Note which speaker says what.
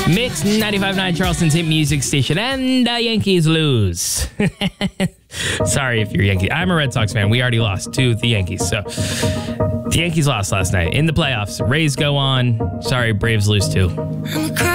Speaker 1: Mix 95.9 Charleston's hit music station, and the Yankees lose. Sorry if you're a Yankee. I'm a Red Sox fan. We already lost to the Yankees. So the Yankees lost last night in the playoffs. Rays go on. Sorry, Braves lose too.